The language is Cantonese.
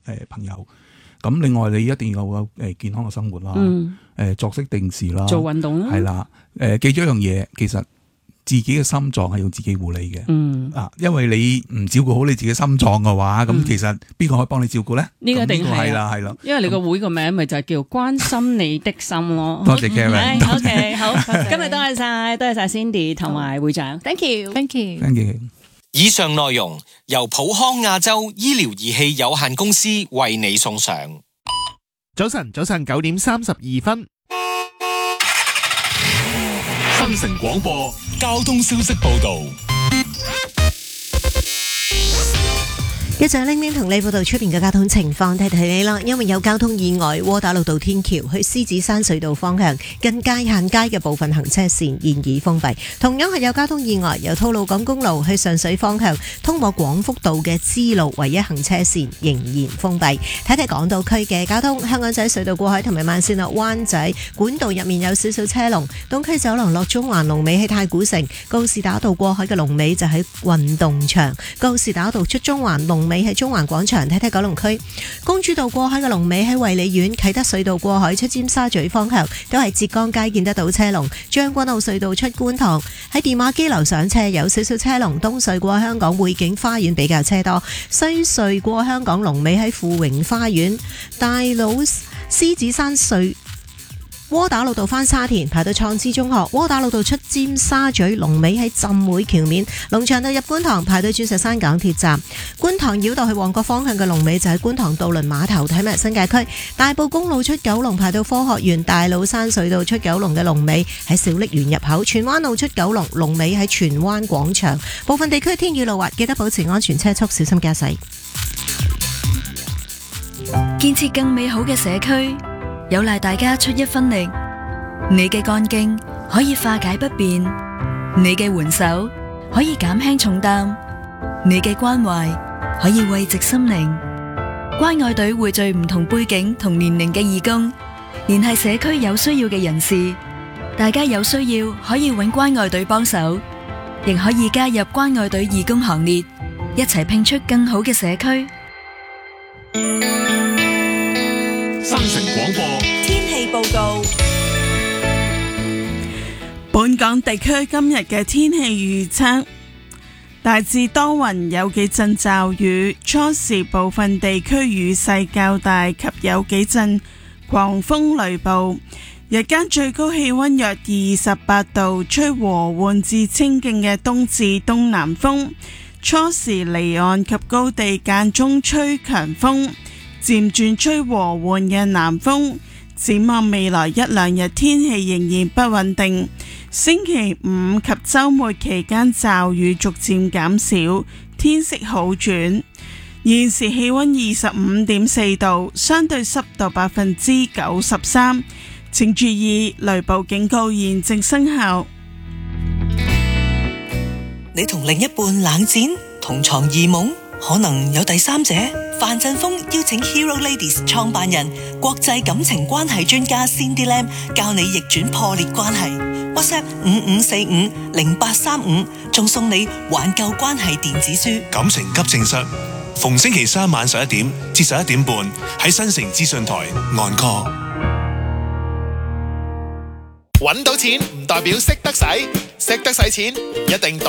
朋友。咁另外你一定要有健康嘅生活啦，作息定時啦， 做運動啦， 係啦，記住一樣嘢，其實自己嘅心臟係要自己護理嘅，因為你唔照顧好你自己心臟嘅話，咁其實邊個可以幫你照顧咧？ 呢個一定係啦， 係啦， 因為你個會個名咪就係叫關心你的心咯。 多謝 Karen， OK， 好，今日多謝晒 Cindy 同埋會長 ，Thank you。 以上內容由普康亞洲醫療儀器有限公司為你送上。 早晨9:32， 新城廣播交通消息報道。 一陣拎拎同你報道出邊嘅交通情況，提你啦，因為有交通意外，窩打老道天橋去獅子山隧道方向近界限街嘅部分行車線現已封閉。同樣係有交通意外，由吐露港公路去上水方向通往廣福道嘅支路唯一行車線仍然封閉。睇港島區嘅交通，香港仔隧道過海同埋慢線落灣仔管道入面有少少車龍，東區走廊落中環龍尾喺太古城，告士打道過海嘅龍尾就喺運動場，告士打道出中環龍尾喺中環廣場。睇九龍區公主道過海嘅龍尾喺衛理苑，啟德隧道過海出尖沙咀方向都係浙江街見得到車龍，將軍澳隧道出觀塘喺電話機樓上車有少少車龍，東隧過香港匯景花園比較車多，西隧過香港龍尾喺富榮花園，大老獅子山隧窩打老道返沙田排到創知中學，窩打老道出尖沙咀龍尾喺浸會橋面，龍翔道入觀塘排到鑽石山港鐵站，觀塘繞道去旺角方向嘅龍尾就喺觀塘渡輪碼頭。睇埋新界區大埔公路出九龍排到科學園，大老山隧道出九龍嘅龍尾喺小瀝源入口，荃灣路出九龍龍尾喺荃灣廣場。部分地區天雨路滑，記得保持安全車速，小心駕駛。 建設更美好嘅社區，有賴大家出一分力。你嘅幹勁可以化解不便，你嘅援手可以減輕重擔，你嘅關懷可以慰藉心靈。關愛隊匯聚唔同背景同年齡嘅義工，聯繫社區有需要嘅人士。大家有需要可以搵關愛隊幫手，亦可以加入關愛隊義工行列，一齊拼出更好嘅社區。 新城廣播天氣報告。 本港地區今日嘅天氣預測大致多雲，有幾陣驟雨，初時部分地區雨勢較大及有幾陣狂風雷暴。日間最高氣溫約28度，吹和緩至清勁嘅東至東南風，初時離岸及高地間中吹強風，漸轉吹和緩嘅南風。展望未來一兩日天氣仍然不穩定，星期五及週末期間驟雨逐漸減少，天色好轉。現時氣溫25.4度，相對濕度93%，請注意雷暴警告現正生效。 你同另一半冷戰，同床異夢，可能有第三者。范振鋒邀請 Hero Ladies 創辦人、國際感情關係專家 Cindy Lam 教你逆轉破裂關係。WhatsApp 55450835，仲送你挽救關係電子書。 感情急症室，逢星期三晚11點至11點半喺新城資訊台 On Call。 搵到錢唔代表識得使，識得使錢唔一定